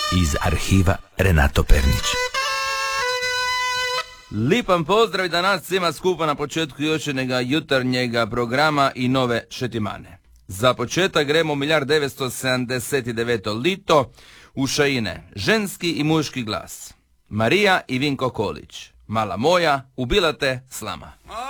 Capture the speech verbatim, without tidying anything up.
iz arhiva Renato Pernić. Lipan pozdrav i da nas svima skupa na početku još jednoga jutarnjega programa i nove šetimane. Za početak gremo u milijard devetsto sedamdeset deveto lito u Šaine, ženski i muški glas. Marija i Vinko Kolić, Mala moja, ubila te slama.